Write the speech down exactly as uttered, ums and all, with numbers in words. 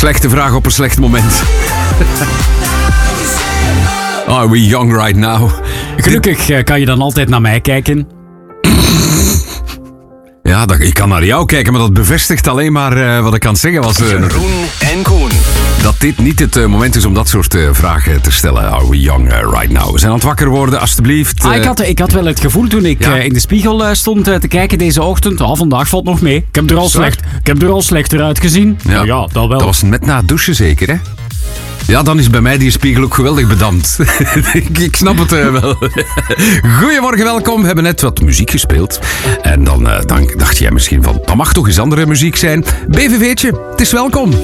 Slechte vraag op een slecht moment. Are we young right now? Gelukkig uh, kan je dan altijd naar mij kijken. Ja, dat, ik kan naar jou kijken, maar dat bevestigt alleen maar uh, wat ik aan het zeggen was. Uh, Jeroen en Koen. Dat dit niet het uh, moment is om dat soort uh, vragen te stellen. Are we young uh, right now? We zijn aan het wakker worden, alstublieft. Uh... Ah, ik, had, ik had wel het gevoel toen ik ja? uh, in de spiegel uh, stond uh, te kijken deze ochtend. Oh, vandaag valt nog mee. Ik heb er al, slecht, ik heb er al slechter uitgezien. Ja, nou ja, dat wel. Dat was net na het douchen zeker, hè? Ja, dan is bij mij die spiegel ook geweldig bedampt. ik, ik snap het uh, wel. Goedemorgen, welkom. We hebben net wat muziek gespeeld. En dan, uh, dan dacht jij misschien van, dat mag toch eens andere muziek zijn. B V V'tje, het is welkom.